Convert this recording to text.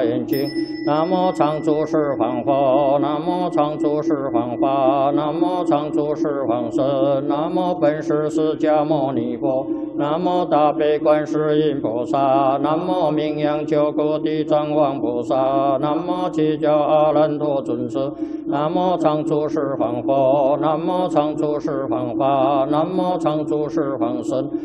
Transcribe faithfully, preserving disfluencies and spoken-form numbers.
眼睛。南无常住十方佛，南无常住十方法，南无常住十方身，南无本师释迦牟尼佛，南无大悲观世音菩萨，南无名扬九国地藏王菩萨，南无七教阿难陀尊者，南无常住十方佛，南无常住十方法，南无常住十方身，